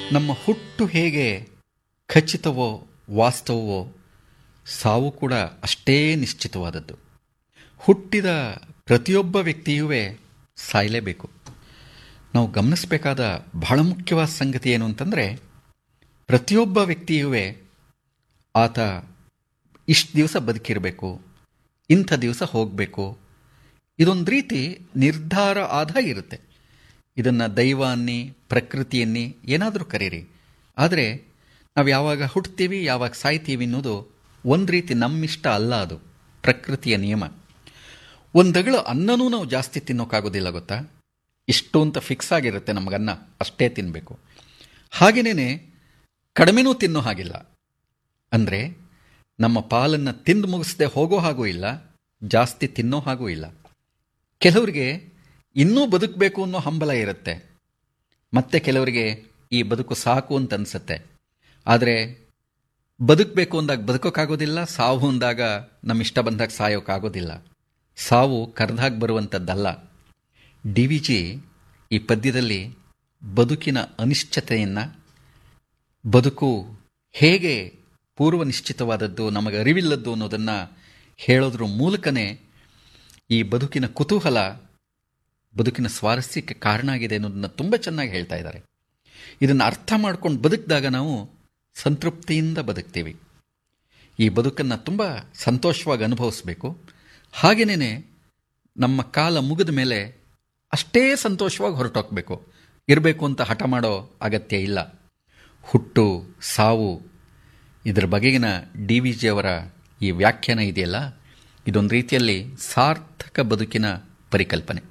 ನಮ್ಮ ಹುಟ್ಟು ಹೇಗೆ ಖಚಿತವೋ ವಾಸ್ತವವೋ ಸಾವು ಕೂಡ ಅಷ್ಟೇ ನಿಶ್ಚಿತವಾದದ್ದು. ಹುಟ್ಟಿದ ಪ್ರತಿಯೊಬ್ಬ ವ್ಯಕ್ತಿಯೂ ಸಾಯಲೇಬೇಕು. ನಾವು ಗಮನಿಸಬೇಕಾದ ಬಹಳ ಮುಖ್ಯವಾದ ಸಂಗತಿ ಏನು ಅಂತಂದರೆ, ಪ್ರತಿಯೊಬ್ಬ ವ್ಯಕ್ತಿಯೂ ಆತ ಇಷ್ಟು ದಿವಸ ಬದುಕಿರಬೇಕು, ಇಂಥ ದಿವಸ ಹೋಗಬೇಕು, ಇದೊಂದು ರೀತಿ ನಿರ್ಧಾರ ಆದ ಇರುತ್ತೆ. ಇದನ್ನು ದೈವ ಅನ್ನಿ, ಪ್ರಕೃತಿ ಅನ್ನಿ, ಏನಾದರೂ ಕರೀರಿ. ಆದರೆ ನಾವು ಯಾವಾಗ ಹುಟ್ತೀವಿ, ಯಾವಾಗ ಸಾಯ್ತೀವಿ ಅನ್ನೋದು ಒಂದು ರೀತಿ ನಮ್ಮಿಷ್ಟ ಅಲ್ಲ, ಅದು ಪ್ರಕೃತಿಯ ನಿಯಮ. ಒಂದಗಳು ಅನ್ನನೂ ನಾವು ಜಾಸ್ತಿ ತಿನ್ನೋಕ್ಕಾಗೋದಿಲ್ಲ, ಗೊತ್ತಾ? ಇಷ್ಟು ಅಂತ ಫಿಕ್ಸ್ ಆಗಿರುತ್ತೆ ನಮಗನ್ನ, ಅಷ್ಟೇ ತಿನ್ನಬೇಕು. ಹಾಗೆಯೇ ಕಡಿಮೆನೂ ತಿನ್ನೋ ಹಾಗಿಲ್ಲ. ಅಂದರೆ ನಮ್ಮ ಪಾಲನ್ನು ತಿಂದು ಮುಗಿಸದೆ ಹೋಗೋ ಹಾಗೂ ಇಲ್ಲ, ಜಾಸ್ತಿ ತಿನ್ನೋ ಹಾಗೂ ಇಲ್ಲ. ಕೆಲವರಿಗೆ ಇನ್ನೂ ಬದುಕಬೇಕು ಅನ್ನೋ ಹಂಬಲ ಇರುತ್ತೆ, ಮತ್ತೆ ಕೆಲವರಿಗೆ ಈ ಬದುಕು ಸಾಕು ಅಂತ ಅನಿಸುತ್ತೆ. ಆದರೆ ಬದುಕಬೇಕು ಅಂದಾಗ ಬದುಕೋಕ್ಕಾಗೋದಿಲ್ಲ, ಸಾವು ಅಂದಾಗ ನಮ್ಮ ಇಷ್ಟ ಬಂದಾಗ ಸಾಯೋಕ್ಕಾಗೋದಿಲ್ಲ. ಸಾವು ಕರೆದಾಗ ಬರುವಂಥದ್ದಲ್ಲ. DVG ಈ ಪದ್ಯದಲ್ಲಿ ಬದುಕಿನ ಅನಿಶ್ಚಿತೆಯನ್ನು, ಬದುಕು ಹೇಗೆ ಪೂರ್ವ ನಿಶ್ಚಿತವಾದದ್ದು, ನಮಗೆ ಅರಿವಿಲ್ಲದ್ದು ಅನ್ನೋದನ್ನು ಹೇಳೋದ್ರ ಮೂಲಕನೇ ಈ ಬದುಕಿನ ಕುತೂಹಲ, ಬದುಕಿನ ಸ್ವಾರಸ್ಯಕ್ಕೆ ಕಾರಣ ಆಗಿದೆ ಅನ್ನೋದನ್ನು ತುಂಬ ಚೆನ್ನಾಗಿ ಹೇಳ್ತಾ ಇದ್ದಾರೆ. ಇದನ್ನು ಅರ್ಥ ಮಾಡ್ಕೊಂಡು ಬದುಕಿದಾಗ ನಾವು ಸಂತೃಪ್ತಿಯಿಂದ ಬದುಕ್ತೀವಿ. ಈ ಬದುಕನ್ನು ತುಂಬ ಸಂತೋಷವಾಗಿ ಅನುಭವಿಸ್ಬೇಕು. ಹಾಗೆಯೇ ನಮ್ಮ ಕಾಲ ಮುಗಿದ ಮೇಲೆ ಅಷ್ಟೇ ಸಂತೋಷವಾಗಿ ಹೊರಟೋಗ್ಬೇಕು, ಇರಬೇಕು ಅಂತ ಹಠ ಮಾಡೋ ಅಗತ್ಯ ಇಲ್ಲ. ಹುಟ್ಟು ಸಾವು ಇದರ ಬಗೆಗಿನ DVG ಅವರ ಈ ವ್ಯಾಖ್ಯಾನ ಇದೆಯಲ್ಲ, ಇದೊಂದು ರೀತಿಯಲ್ಲಿ ಸಾರ್ಥಕ ಬದುಕಿನ ಪರಿಕಲ್ಪನೆ.